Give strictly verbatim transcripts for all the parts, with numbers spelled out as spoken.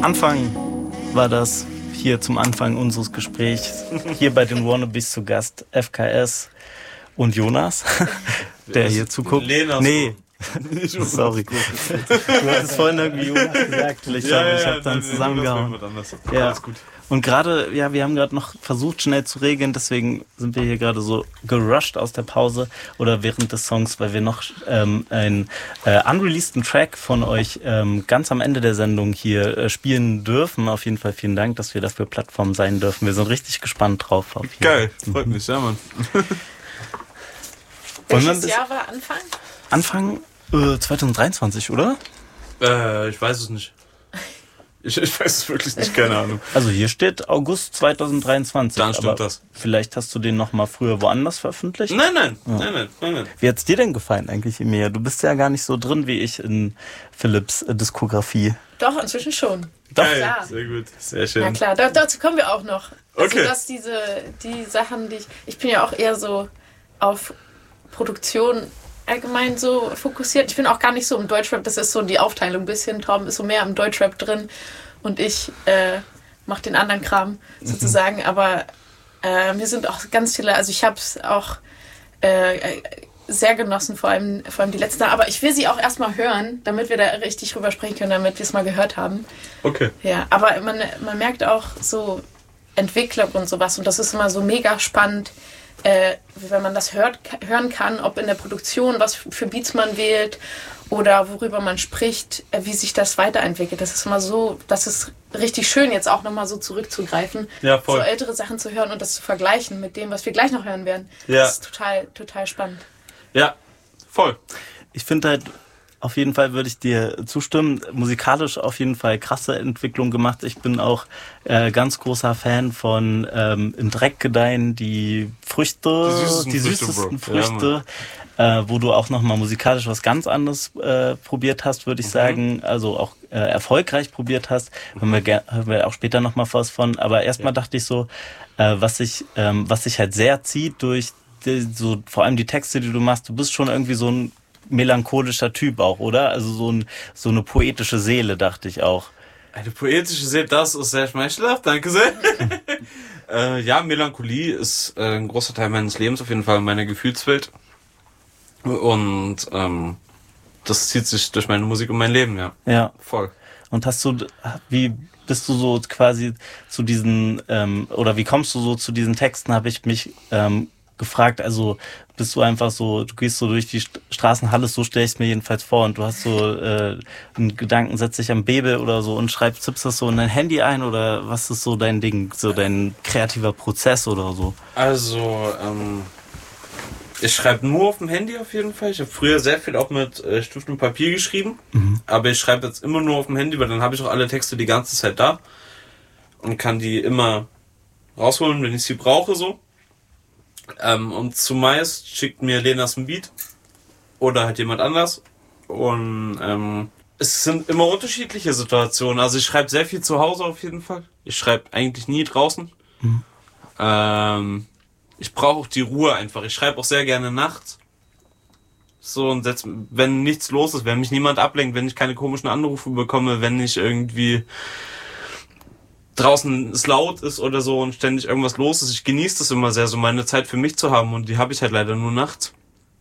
Anfang war das hier zum Anfang unseres Gesprächs. Hier bei den Wannabes zu Gast F K S und Jonas, der hier zuguckt. Lena. Nee. Sorry. Du hattest vorhin irgendwie Jonas gesagt. Ich ja, habe ja, ich hab ja, dann nein, zusammengehauen. Ja. Alles gut. Und gerade, ja, wir haben gerade noch versucht, schnell zu regeln, deswegen sind wir hier gerade so gerusht aus der Pause oder während des Songs, weil wir noch ähm, einen äh, unreleaseden Track von euch ähm, ganz am Ende der Sendung hier äh, spielen dürfen. Auf jeden Fall vielen Dank, dass wir dafür Plattform sein dürfen. Wir sind richtig gespannt drauf. Auf Geil, freut mich, ja, Mann. Welches Jahr war Anfang? Anfang äh, zwanzig dreiundzwanzig, oder? Äh, ich weiß es nicht. Ich, ich weiß es wirklich nicht, keine Ahnung. Also hier steht August zwanzig dreiundzwanzig. Dann stimmt aber das. Vielleicht hast du den noch mal früher woanders veröffentlicht? Nein, nein, ja. nein, nein, nein, nein. Wie hat's dir denn gefallen eigentlich, Emilia? Du bist ja gar nicht so drin wie ich in Philipps äh, Diskografie. Doch, inzwischen schon. Doch, Geil, klar. Sehr gut, sehr schön. Ja klar, da, dazu kommen wir auch noch. Also okay. dass diese die Sachen, die ich... Ich bin ja auch eher so auf Produktion allgemein so fokussiert. Ich bin auch gar nicht so im Deutschrap, das ist so die Aufteilung ein bisschen. Torben ist so mehr im Deutschrap drin und ich äh, mache den anderen Kram sozusagen. Mhm. Aber äh, mir sind auch ganz viele, also ich habe es auch äh, sehr genossen, vor allem, vor allem die letzte. Aber ich will sie auch erstmal hören, damit wir da richtig drüber sprechen können, damit wir es mal gehört haben. Okay. Ja, aber man, man merkt auch so Entwicklung und sowas und das ist immer so mega spannend, Äh, wenn man das hört, hören kann, ob in der Produktion, was für Beats man wählt oder worüber man spricht, äh, wie sich das weiterentwickelt. Das ist immer so, das ist richtig schön, jetzt auch nochmal so zurückzugreifen, ja, voll. so ältere Sachen zu hören und das zu vergleichen mit dem, was wir gleich noch hören werden. Ja. Das ist total, total spannend. Ja, voll. Ich finde halt, auf jeden Fall würde ich dir zustimmen. Musikalisch auf jeden Fall krasse Entwicklung gemacht. Ich bin auch äh, ganz großer Fan von ähm, Im Dreck gedeihen, die Früchte, die süßesten, die Früchte, süßesten Bro. Früchte, ja, äh, wo du auch nochmal musikalisch was ganz anderes äh, probiert hast, würde ich mhm. sagen. Also auch äh, erfolgreich probiert hast. Mhm. Hören wir, ger- hören wir auch später nochmal was von. Aber erstmal ja. dachte ich so, äh, was sich ähm, was sich halt sehr zieht durch die, so vor allem die Texte, die du machst. Du bist schon irgendwie so ein melancholischer Typ auch, oder? Also so, ein, so eine poetische Seele, dachte ich auch. Eine poetische Seele, das ist sehr schmeichelhaft, danke sehr. äh, ja, Melancholie ist äh, ein großer Teil meines Lebens, auf jeden Fall meiner Gefühlswelt. Und ähm, das zieht sich durch meine Musik und mein Leben, ja. Ja. Voll. Und hast du, wie bist du so quasi zu diesen, ähm, oder wie kommst du so zu diesen Texten, habe ich mich ähm, gefragt, also bist du einfach so, du gehst so durch die Straßenhalle, so stelle ich es mir jedenfalls vor und du hast so äh, einen Gedanken, setzt dich am Bebel oder so und schreibst, tippst das so in dein Handy ein oder was ist so dein Ding, so dein kreativer Prozess oder so? Also, ähm, ich schreibe nur auf dem Handy auf jeden Fall. Ich habe früher sehr viel auch mit äh, Stift und Papier geschrieben, mhm. aber ich schreibe jetzt immer nur auf dem Handy, weil dann habe ich auch alle Texte die ganze Zeit da und kann die immer rausholen, wenn ich sie brauche, so. Ähm, und zumeist schickt mir Lenas ein Beat oder halt jemand anders und ähm, es sind immer unterschiedliche Situationen. Also ich schreibe sehr viel zu Hause auf jeden Fall. Ich schreibe eigentlich nie draußen. Mhm. Ähm, ich brauche auch die Ruhe einfach. Ich schreibe auch sehr gerne nachts. So, und setz, wenn nichts los ist, wenn mich niemand ablenkt, wenn ich keine komischen Anrufe bekomme, wenn ich irgendwie draußen es laut ist oder so und ständig irgendwas los ist. Ich genieße das immer sehr, so meine Zeit für mich zu haben und die habe ich halt leider nur nachts.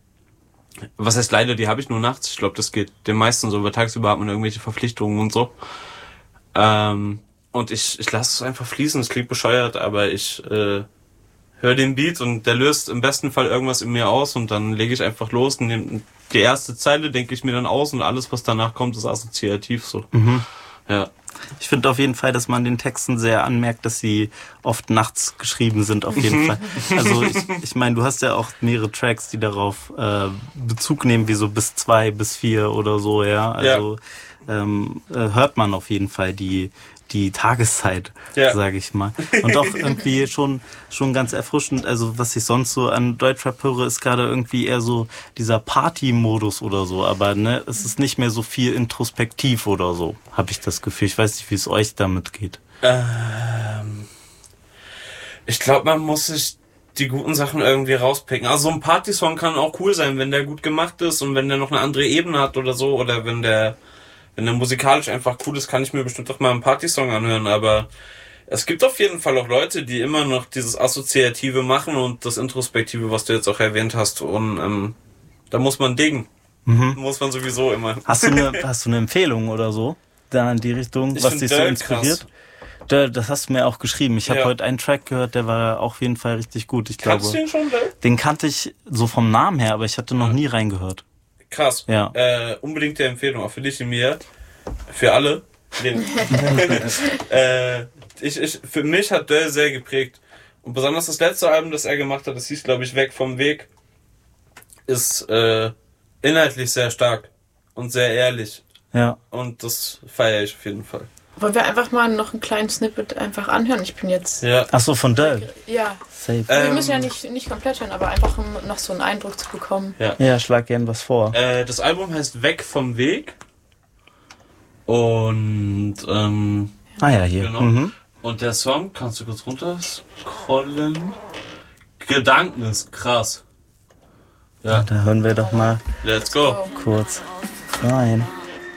Was heißt leider, die habe ich nur nachts. Ich glaube, das geht den meisten so. Über tagsüber hat man irgendwelche Verpflichtungen und so. Ähm, und ich, ich lasse es einfach fließen. Es klingt bescheuert, aber ich äh, höre den Beat und der löst im besten Fall irgendwas in mir aus und dann lege ich einfach los und nehm, die erste Zeile denke ich mir dann aus und alles, was danach kommt, ist assoziativ so. Mhm. Ja. Ich finde auf jeden Fall, dass man den Texten sehr anmerkt, dass sie oft nachts geschrieben sind, auf jeden Fall. Also ich, ich meine, du hast ja auch mehrere Tracks, die darauf äh, Bezug nehmen, wie so bis zwei, bis vier oder so, ja. Also ja. Ähm, äh, hört man auf jeden Fall die die Tageszeit, ja. sage ich mal. Und auch irgendwie schon schon ganz erfrischend. Also was ich sonst so an Deutschrap höre, ist gerade irgendwie eher so dieser Party-Modus oder so. Aber ne, es ist nicht mehr so viel introspektiv oder so, habe ich das Gefühl. Ich weiß nicht, wie es euch damit geht. Ähm, ich glaube, man muss sich die guten Sachen irgendwie rauspicken. Also so ein Party-Song kann auch cool sein, wenn der gut gemacht ist und wenn der noch eine andere Ebene hat oder so. Oder wenn der wenn der musikalisch einfach cool ist, kann ich mir bestimmt auch mal einen Partysong anhören, aber es gibt auf jeden Fall auch Leute, die immer noch dieses Assoziative machen und das Introspektive, was du jetzt auch erwähnt hast, und ähm, da muss man dingen. Mhm. Muss man sowieso immer. Hast du eine, hast du eine Empfehlung oder so? Da in die Richtung, Ich was find dich so Döll inspiriert? krass. Döll, das hast du mir auch geschrieben. Ich habe Ja. heute einen Track gehört, der war auf jeden Fall richtig gut. Ich glaube, Kannst du den schon, Döll? den kannte ich so vom Namen her, aber ich hatte noch nie reingehört. Krass. Ja. Äh, unbedingte Empfehlung, auch für dich und mir. Für alle. Den. äh, ich, ich, für mich hat Döll sehr geprägt. Und besonders das letzte Album, das er gemacht hat, das hieß, glaube ich, Weg vom Weg, ist äh, inhaltlich sehr stark und sehr ehrlich. Ja. Und das feiere ich auf jeden Fall. Wollen wir einfach mal noch einen kleinen Snippet einfach anhören? Ich bin jetzt... Ja. Ach so, von Döll. Ja, Safe. wir Ähm, müssen ja nicht, nicht komplett hören, aber einfach um noch so einen Eindruck zu bekommen. Ja. Ja, schlag gern was vor. Äh, das Album heißt Weg vom Weg. Und ähm, Ah ja, hier. genau. Mhm. Und der Song, kannst du kurz runter scrollen? Gedanken ist krass. Ja, Da hören wir doch mal let's go. Oh. kurz rein.